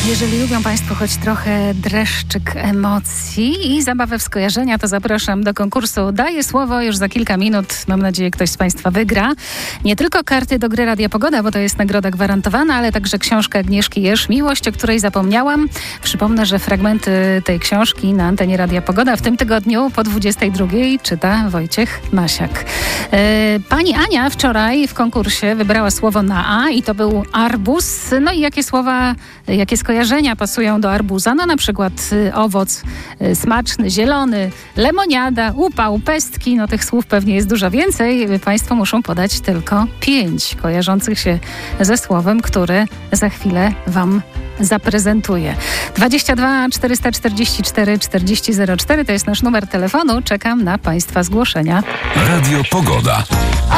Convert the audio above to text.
Jeżeli lubią Państwo choć trochę dreszczyk emocji i zabawę w skojarzenia, to zapraszam do konkursu Daję Słowo już za kilka minut. Mam nadzieję, ktoś z Państwa wygra. Nie tylko karty do gry Radia Pogoda, bo to jest nagroda gwarantowana, ale także książka Agnieszki Jerz, Miłość, o której zapomniałam. Przypomnę, że fragmenty tej książki na antenie Radia Pogoda w tym tygodniu po 22:00 czyta Wojciech Masiak. Pani Ania wczoraj w konkursie wybrała słowo na A i to był arbuz. No i jakie słowa, jakie skojarzenia pasują do arbuza? No na przykład owoc smaczny, zielony, lemoniada, upał, pestki. No tych słów pewnie jest dużo więcej. Państwo muszą podać tylko 5 kojarzących się ze słowem, które za chwilę Wam zaprezentuję. 22 444 4004 to jest nasz numer telefonu. Czekam na Państwa zgłoszenia. Radio Pogoda.